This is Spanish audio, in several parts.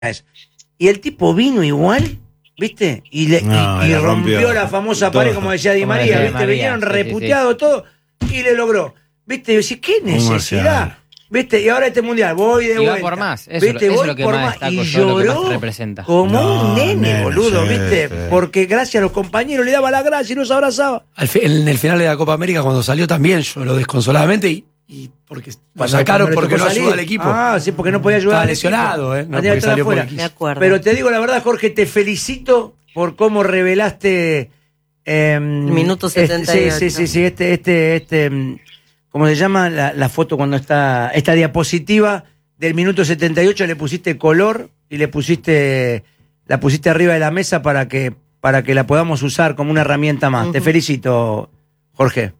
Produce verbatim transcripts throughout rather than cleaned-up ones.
eso. Y el tipo vino igual, ¿viste? Y, le, no, y, y rompió, rompió la famosa todo. Pared, como decía Di María, ¿viste? María, vinieron sí, reputeados sí, sí. todo y le logró. ¿Viste? Y decís, ¿qué necesidad? ¿Viste? Y ahora este mundial, voy de vuelta. Y va por más, eso, ¿viste? Eso voy es lo que por más más. está Y con lloró lo que representa. como no, un nene, nene boludo, sí, ¿viste? Sí. Porque gracias a los compañeros le daba la gracia y nos abrazaba. Al fi- en el final de la Copa América, cuando salió también, lloró desconsoladamente y, y porque lo sacaron porque no ayudó al equipo. Ah, sí, porque no podía ayudar. Estaba lesionado, ¿eh? No, no porque salió por Me acuerdo. Pero te digo la verdad, Jorge, te felicito por cómo revelaste. Eh, Minuto setenta y ocho. Sí, sí, sí, sí, este, este, este. ¿Cómo se llama? La, la foto cuando está. Esta diapositiva del minuto setenta y ocho le pusiste color y le pusiste. La pusiste arriba de la mesa para que, para que la podamos usar como una herramienta más. Uh-huh. Te felicito, Jorge.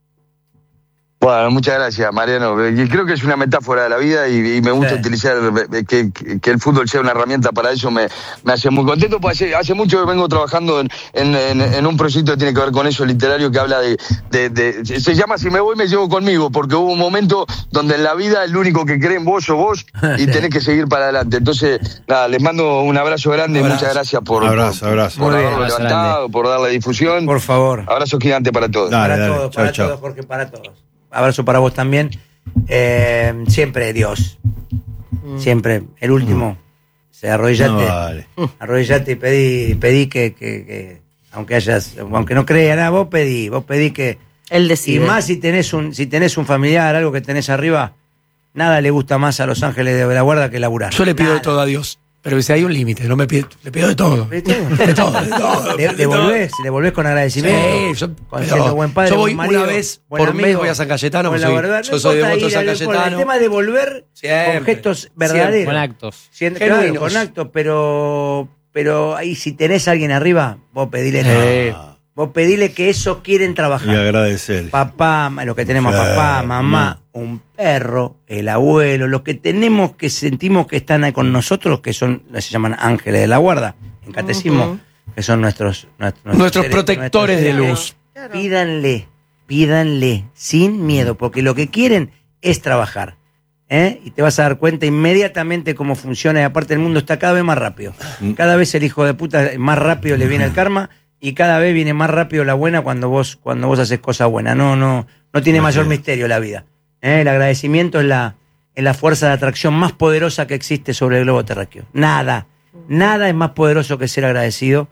Bueno, muchas gracias, Mariano. Creo que es una metáfora de la vida y, y me gusta sí. utilizar que, que el fútbol sea una herramienta para eso. Me, me hace muy contento, porque hace, hace mucho que vengo trabajando en, en, en, en un proyecto que tiene que ver con eso, literario, que habla de, de, de... Se llama Si me voy, me llevo conmigo, porque hubo un momento donde en la vida el único que cree en vos sos vos y tenés que seguir para adelante. Entonces, nada, les mando un abrazo grande y muchas gracias por, abrazo, por, abrazo. por Muy haberlo bien. levantado, Grande. por darle difusión. Por favor. Abrazo gigante para todos. Dale, para dale. todos, Chau, para chau. todos, Jorge, para todos. Abrazo para vos también. Eh, siempre Dios. Mm. Siempre. El último. Mm. Se arrodillate. No, vale. Arrodillate y pedí, pedí que, que, que aunque hayas, aunque no crean nada, vos pedí, vos pedí que. Él decide. Y más si tenés un, si tenés un familiar, algo que tenés arriba, nada le gusta más a los ángeles de la guarda que laburar. Yo le pido nada. de todo a Dios. Pero si hay un límite, no me pido, le pido de todo. ¿De todo? De todo, de todo. ¿Le, le volvés? ¿Le volvés con agradecimiento? Sí, yo, con siendo buen padre, yo voy buen marido, una vez buen por amigo, mes voy a San Cayetano, soy, verdad, yo no soy devoto de San al, Cayetano. El tema de volver siempre, con gestos verdaderos. Siempre, con actos. Siendo, claro, con actos, pero, pero ahí si tenés a alguien arriba, vos pedile eh. nada. Vos pedile que eso quieren trabajar. Y agradecer. Papá, lo que tenemos, claro, papá, mamá, no. un perro, el abuelo, los que tenemos que sentimos que están ahí con nosotros, que son, se llaman ángeles de la guarda, en catecismo, uh-huh. que son nuestros nuestros, nuestros seres, protectores nuestros de luz. Claro. Pídanle, pídanle, sin miedo, porque lo que quieren es trabajar. ¿eh? Y te vas a dar cuenta inmediatamente cómo funciona, y aparte el mundo está cada vez más rápido. Cada vez el hijo de puta más rápido le viene el karma. Y cada vez viene más rápido la buena cuando vos, cuando vos haces cosas buenas. No, no, no tiene mayor misterio la vida. ¿eh? El agradecimiento es la, es la fuerza de atracción más poderosa que existe sobre el globo terráqueo. Nada, nada es más poderoso que ser agradecido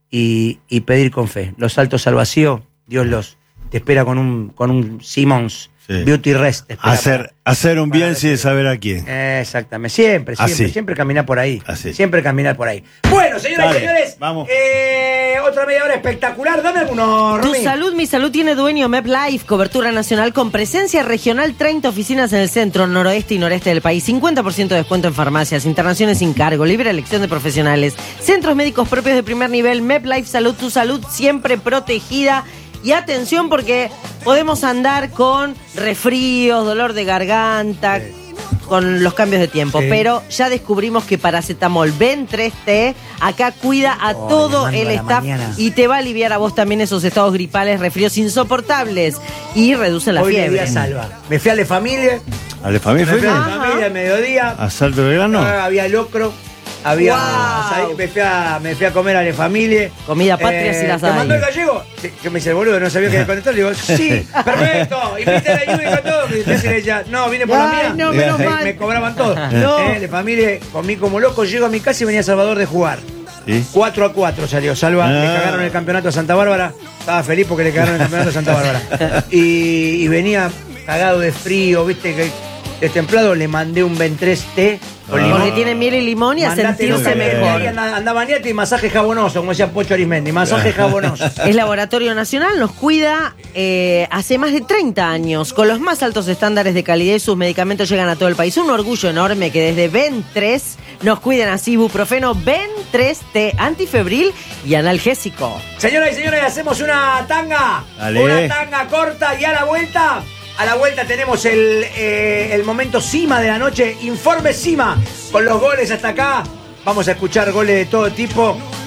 y, y pedir con fe. Los saltos al vacío, Dios los te espera con un, con un Simmons. Sí. Beauty rest. Hacer, para, hacer un bien sin saber a quién. Exactamente. Siempre, siempre, Así. siempre caminar por ahí. Así. Siempre caminar por ahí. Bueno, señoras Dale, y señores, vamos. Eh, otra media hora espectacular. Dame algunos. Tu Romy. salud, mi salud tiene dueño MedLife, cobertura nacional con presencia regional, treinta oficinas en el centro, noroeste y noreste del país, cincuenta por ciento de descuento en farmacias, internaciones sin cargo, libre elección de profesionales, centros médicos propios de primer nivel. MedLife Salud, tu salud siempre protegida. Y atención porque podemos andar con resfríos, dolor de garganta, sí. con los cambios de tiempo. Sí. Pero ya descubrimos que Paracetamol Ben tres T acá cuida a oh, todo el staff mañana. Y te va a aliviar a vos también esos estados gripales, resfríos insoportables y reduce la Hoy fiebre. Hoy salva. Me fui a Le Familia. ¿A Le Familia? Me fui a Le Familia al mediodía. ¿A Salto de Grano? Ah, había locro. Había wow. me, fui a, me fui a comer a Le Familia. Comida patria eh, si las hay. ¿Te mandó el gallego? Sí, que me dice el boludo, no sabía que iba a contestar. Le digo, sí, perfecto. Y viste la lluvia y todo. Y entonces ella, no, vine por Ay, la mía. No, menos me, mal. me cobraban todo. No. Eh, Le Familia, comí como loco. Llego a mi casa y venía Salvador de jugar. ¿Sí? cuatro a cuatro salió. Salva, ah. le cagaron el campeonato a Santa Bárbara. Estaba feliz porque le cagaron el campeonato a Santa Bárbara. Y, y venía cagado de frío, viste, que destemplado. Le mandé un Ben tres T. Con limón. Porque tiene miel y limón y a sentirse mejor. Andaba nieta y masaje jabonoso, como decía Pocho Arismendi, masaje jabonoso. Es Laboratorio Nacional, nos cuida eh, hace más de treinta años, con los más altos estándares de calidad y sus medicamentos llegan a todo el país. Un orgullo enorme que desde Ben tres nos cuiden así, ibuprofeno Ben tres T, antifebril y analgésico. Señoras y señores, hacemos una tanga, Dale. una tanga corta y a la vuelta... A la vuelta tenemos el, eh, el momento Cima de la noche, Informe Cima, con los goles hasta acá. Vamos a escuchar goles de todo tipo.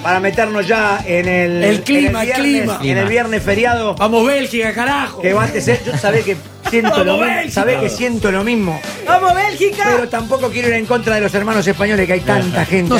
para meternos ya en el, El clima, en el el viernes, clima. en el viernes feriado. Vamos Bélgica, carajo. Que va a ser, yo sabés que siento Vamos, lo mismo. Bélgica. Sabés que siento lo mismo. ¡Vamos, Bélgica! Pero tampoco quiero ir en contra de los hermanos españoles, que hay tanta gente. No